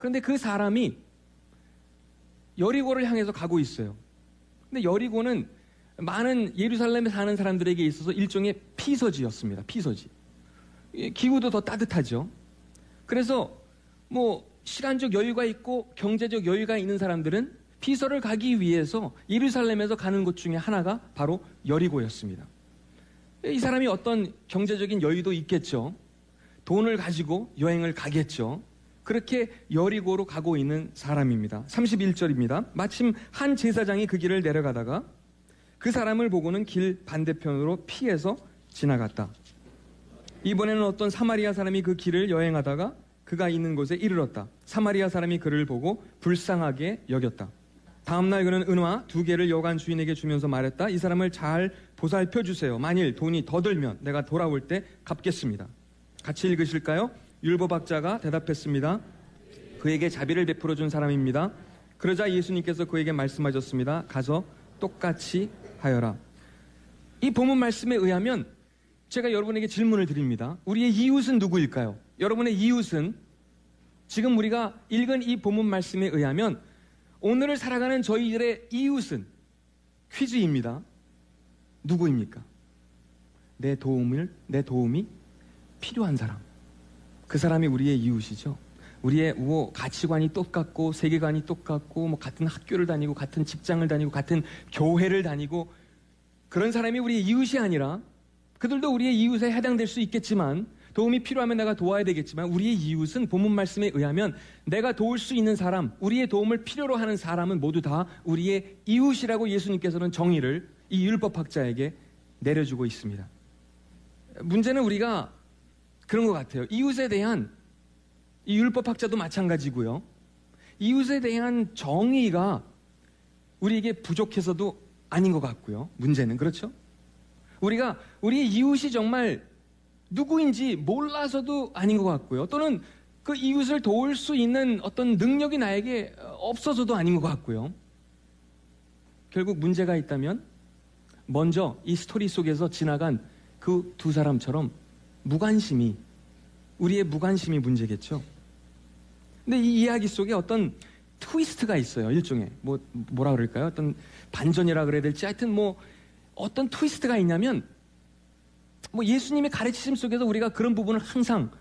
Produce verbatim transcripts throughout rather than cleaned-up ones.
그런데 그 사람이 여리고를 향해서 가고 있어요. 근데 여리고는 많은 예루살렘에 사는 사람들에게 있어서 일종의 피서지였습니다. 피서지. 기후도 더 따뜻하죠. 그래서 뭐 시간적 여유가 있고 경제적 여유가 있는 사람들은 피서를 가기 위해서 예루살렘에서 가는 곳 중에 하나가 바로 여리고였습니다. 이 사람이 어떤 경제적인 여유도 있겠죠. 돈을 가지고 여행을 가겠죠. 그렇게 여리고로 가고 있는 사람입니다. 삼십일 절입니다. 마침 한 제사장이 그 길을 내려가다가 그 사람을 보고는 길 반대편으로 피해서 지나갔다. 이번에는 어떤 사마리아 사람이 그 길을 여행하다가 그가 있는 곳에 이르렀다. 사마리아 사람이 그를 보고 불쌍하게 여겼다. 다음날 그는 은화 두 개를 여관 주인에게 주면서 말했다. 이 사람을 잘 보살펴 주세요. 만일 돈이 더 들면 내가 돌아올 때 갚겠습니다. 같이 읽으실까요? 율법학자가 대답했습니다. 그에게 자비를 베풀어 준 사람입니다. 그러자 예수님께서 그에게 말씀하셨습니다. 가서 똑같이 하여라. 이 본문 말씀에 의하면 제가 여러분에게 질문을 드립니다. 우리의 이웃은 누구일까요? 여러분의 이웃은 지금 우리가 읽은 이 본문 말씀에 의하면 오늘을 살아가는 저희들의 이웃은 퀴즈입니다. 누구입니까? 내 도움을, 내 도움이 필요한 사람. 그 사람이 우리의 이웃이죠. 우리의 뭐 가치관이 똑같고 세계관이 똑같고 뭐 같은 학교를 다니고 같은 직장을 다니고 같은 교회를 다니고 그런 사람이 우리의 이웃이 아니라 그들도 우리의 이웃에 해당될 수 있겠지만 도움이 필요하면 내가 도와야 되겠지만 우리의 이웃은 본문 말씀에 의하면 내가 도울 수 있는 사람, 우리의 도움을 필요로 하는 사람은 모두 다 우리의 이웃이라고 예수님께서는 정의를 이 율법학자에게 내려주고 있습니다. 문제는 우리가 그런 것 같아요. 이웃에 대한 이 율법학자도 마찬가지고요. 이웃에 대한 정의가 우리에게 부족해서도 아닌 것 같고요. 문제는 그렇죠? 우리가 우리의 이웃이 정말 누구인지 몰라서도 아닌 것 같고요. 또는 그 이웃을 도울 수 있는 어떤 능력이 나에게 없어서도 아닌 것 같고요. 결국 문제가 있다면 먼저 이 스토리 속에서 지나간 그 두 사람처럼 무관심이, 우리의 무관심이 문제겠죠. 근데 이 이야기 속에 어떤 트위스트가 있어요. 일종의 뭐 뭐라 그럴까요? 어떤 반전이라 그래야 될지 하여튼 뭐 어떤 트위스트가 있냐면 뭐 예수님의 가르치심 속에서 우리가 그런 부분을 항상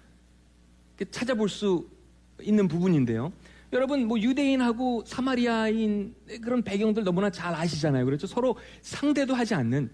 찾아볼 수 있는 부분인데요. 여러분 뭐 유대인하고 사마리아인 그런 배경들 너무나 잘 아시잖아요. 그렇죠? 서로 상대도 하지 않는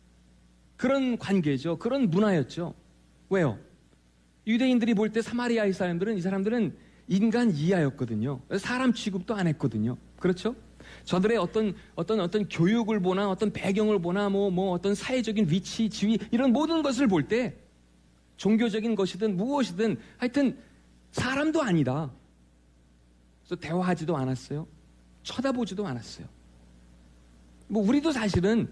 그런 관계죠. 그런 문화였죠. 왜요? 유대인들이 볼 때 사마리아의 사람들은 이 사람들은 인간 이하였거든요. 사람 취급도 안 했거든요. 그렇죠? 저들의 어떤 어떤 어떤 교육을 보나 어떤 배경을 보나 뭐 뭐 어떤 사회적인 위치, 지위 이런 모든 것을 볼 때 종교적인 것이든 무엇이든 하여튼 사람도 아니다. 그래서 대화하지도 않았어요. 쳐다보지도 않았어요. 뭐 우리도 사실은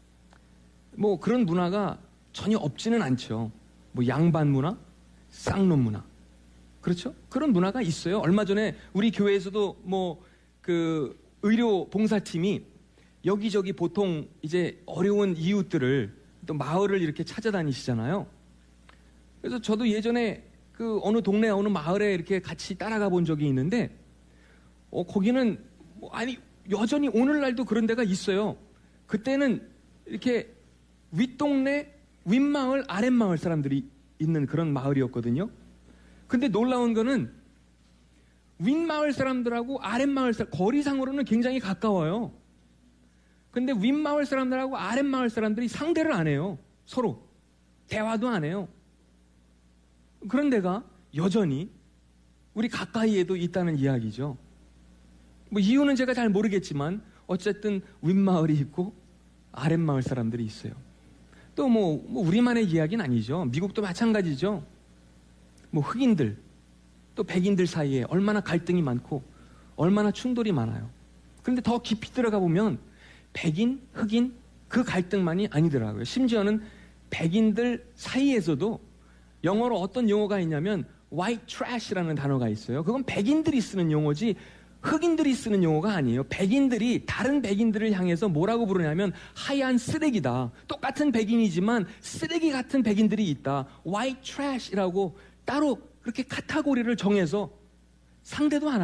뭐 그런 문화가 전혀 없지는 않죠. 뭐 양반 문화, 쌍놈 문화. 그렇죠? 그런 문화가 있어요. 얼마 전에 우리 교회에서도 뭐 그 의료 봉사팀이 여기저기 보통 이제 어려운 이웃들을 또 마을을 이렇게 찾아다니시잖아요. 그래서 저도 예전에 그 어느 동네 어느 마을에 이렇게 같이 따라가 본 적이 있는데 어 거기는 뭐 아니 여전히 오늘날도 그런 데가 있어요. 그때는 이렇게 윗동네 윗마을 아랫마을 사람들이 있는 그런 마을이었거든요. 근데 놀라운 거는 윗마을 사람들하고 아랫마을 사람, 거리상으로는 굉장히 가까워요. 근데 윗마을 사람들하고 아랫마을 사람들이 상대를 안 해요. 서로. 대화도 안 해요. 그런 데가 여전히 우리 가까이에도 있다는 이야기죠. 뭐 이유는 제가 잘 모르겠지만 어쨌든 윗마을이 있고 아랫마을 사람들이 있어요. 또 뭐, 뭐 우리만의 이야기는 아니죠. 미국도 마찬가지죠. 뭐 흑인들 또 백인들 사이에 얼마나 갈등이 많고 얼마나 충돌이 많아요. 그런데 더 깊이 들어가 보면 백인, 흑인 그 갈등만이 아니더라고요. 심지어는 백인들 사이에서도 영어로 어떤 용어가 있냐면 white trash라는 단어가 있어요. 그건 백인들이 쓰는 용어지 흑인들이 쓰는 용어가 아니에요. 백인들이 다른 백인들을 향해서 뭐라고 부르냐면 하얀 쓰레기다. 똑같은 백인이지만 쓰레기 같은 백인들이 있다. white trash이라고 따로 그렇게 카테고리를 정해서 상대도 안